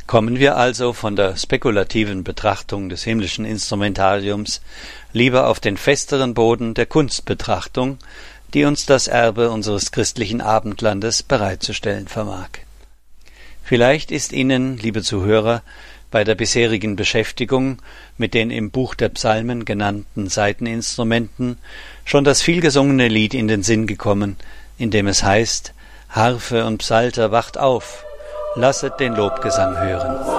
Kommen wir also von der spekulativen Betrachtung des himmlischen Instrumentariums lieber auf den festeren Boden der Kunstbetrachtung, die uns das Erbe unseres christlichen Abendlandes bereitzustellen vermag. Vielleicht ist Ihnen, liebe Zuhörer, bei der bisherigen Beschäftigung mit den im Buch der Psalmen genannten Saiteninstrumenten schon das vielgesungene Lied in den Sinn gekommen, in dem es heißt: Harfe und Psalter, wacht auf, lasset den Lobgesang hören.